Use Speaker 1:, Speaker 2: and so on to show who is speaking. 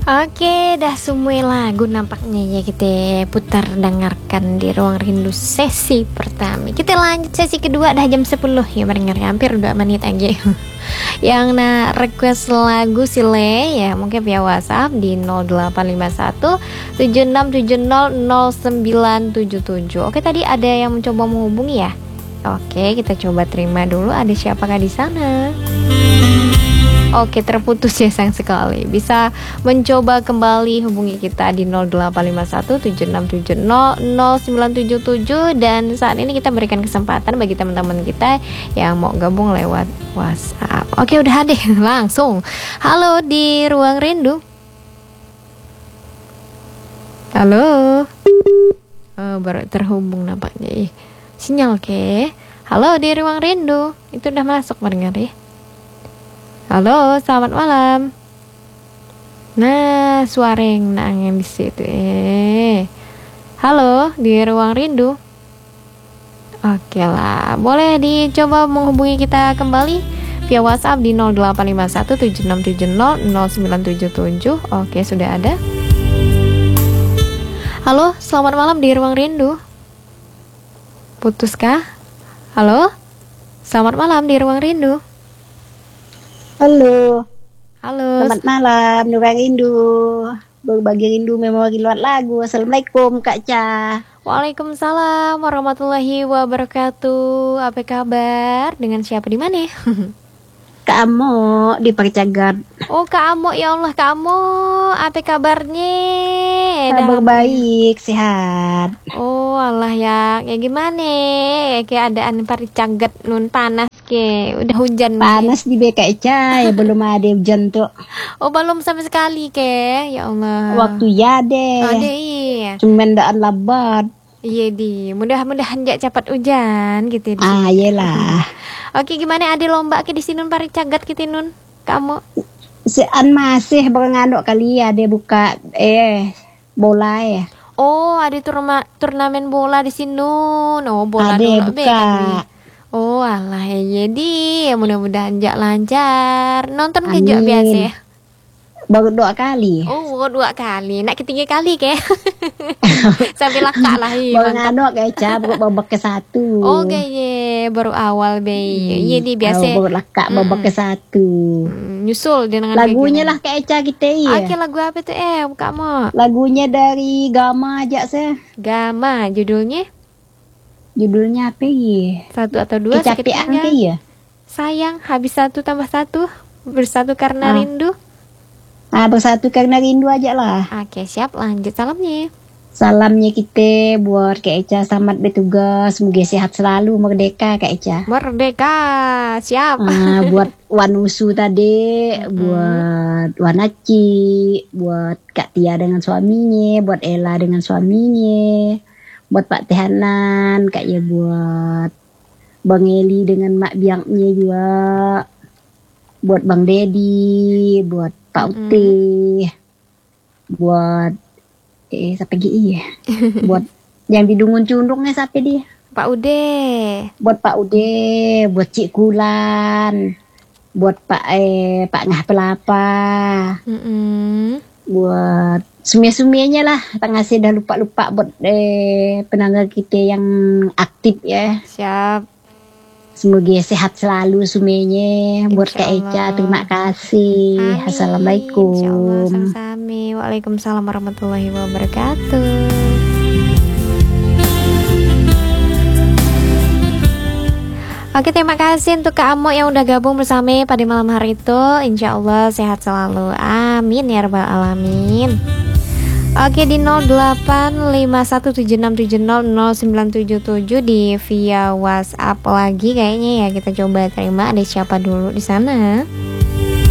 Speaker 1: Oke, dah semua lagu nampaknya ya kita putar dengarkan di Ruang Rindu sesi pertama. Kita lanjut sesi kedua dah jam 10 ya mendengar hampir 2 menit aja. Yang request lagu Sile ya mungkin via WhatsApp di 0851 76700977. Oke, tadi ada yang mencoba menghubungi ya. Oke, kita coba terima dulu, ada siapakah di sana? Oke, terputus ya sayang sekali. Bisa mencoba kembali hubungi kita di 0851 76700977. Dan saat ini kita berikan kesempatan bagi teman-teman kita yang mau gabung lewat WhatsApp. Oke, udah deh langsung. Halo di Ruang Rindu. Halo. Oh, baru terhubung nampaknya. Sinyal ke. Halo di Ruang Rindu. Itu udah masuk mendengar ya. Halo, selamat malam. Nah, suara yang nangis di situ. Halo, di Ruang Rindu. Oke lah, boleh dicoba menghubungi kita kembali via WhatsApp di 0851 76700977. Oke, sudah ada. Halo, selamat malam di Ruang Rindu. Putuskah? Halo, selamat malam di Ruang Rindu.
Speaker 2: Halo.
Speaker 1: Halo.
Speaker 2: Selamat malam, Ruang Rindu. Berbagi rindu memori lewat lagu. Assalamualaikum Kak Ca.
Speaker 1: Waalaikumsalam warahmatullahi wabarakatuh. Apa kabar? Dengan siapa di mana?
Speaker 2: Kak Amo di Percagat.
Speaker 1: Oh, Kak Amo, ya Allah, Kak Amo, apa kabarnya?
Speaker 2: Kabar baik, sehat.
Speaker 1: Oh, Allah ya gimana? Keadaan Percagat nun panas ke, udah hujan.
Speaker 2: Panas di BK Ca, ya belum ada hujan tuh.
Speaker 1: Oh, belum sama sekali ke, ya Allah.
Speaker 2: Waktu ya deh.
Speaker 1: Oh, deh.
Speaker 2: Cuman daan lebat.
Speaker 1: Iya di, mudah-mudahan jak cepat hujan gitu.
Speaker 2: Iyalah.
Speaker 1: Oke, gimana ada lomba ke di sini nun Percagat gitu nun? Kamu?
Speaker 2: Sean masih berngandok kali ya, dia buka bola ya.
Speaker 1: Oh, ada turnamen bola di sini nun. Oh, bola
Speaker 2: ada buka.
Speaker 1: Oh, alah ya jadi ya mudah-mudahan jak lancar. Nonton ke jak biasa ya?
Speaker 2: Baru 2 kali.
Speaker 1: Oh, baru 2 kali. Nak ketiga kali ke? Sampai lakak lah.
Speaker 2: Baru ngadok kayak Ca, baru babak ke-1.
Speaker 1: Oh, kayaknya baru awal be. Iya di biasa.
Speaker 2: Baru lakak babak ke-1.
Speaker 1: Nyusul dengan
Speaker 2: lagunya lah kayak Ca kita ya.
Speaker 1: Oke, lagu apa tuh kamu?
Speaker 2: Lagunya dari Gama aja saya.
Speaker 1: Gama, judulnya?
Speaker 2: Judulnya apa ya?
Speaker 1: 1 atau 2
Speaker 2: Kecapean ya?
Speaker 1: Sayang, habis 1 tambah 1. Bersatu karena rindu.
Speaker 2: Bersatu karena rindu aja lah.
Speaker 1: Oke, siap, lanjut salamnya.
Speaker 2: Salamnya kita buat Kak Eca, selamat bertugas, semoga sehat selalu, merdeka Kak Eca.
Speaker 1: Merdeka, siap.
Speaker 2: Buat Wan Usu tadi, buat Wan Aci, buat Kak Tia dengan suaminya, buat Ella dengan suaminya, buat Pak Tehanan, Kak ya, buat Bang Eli dengan Mak Biangnya juga, buat Bang Dedi, buat Pak Uti, buat siapa lagi ya? Buat yang di Dungun Cundungnya siapa dia?
Speaker 1: Pak Ude.
Speaker 2: Buat Pak Ude, buat Cik Kulan, buat Pak Ngah Pelapa, buat sumia-sumianya lah. Tengah saya dah lupa-lupa buat penangga kita yang aktif ya.
Speaker 1: Siap.
Speaker 2: Semoga sehat selalu suminya. Buat Kak Eca, terima kasih. Amin. Assalamualaikum.
Speaker 1: Insyaallah, sama-sama. Waalaikumsalam warahmatullahi wabarakatuh. Oke, terima kasih untuk Kak Amo yang udah gabung bersama pada malam hari itu. Insya Allah sehat selalu. Amin ya rabbal alamin. Oke, di 085176700977 di via WhatsApp lagi kayaknya ya, kita coba terima ada siapa dulu di sana.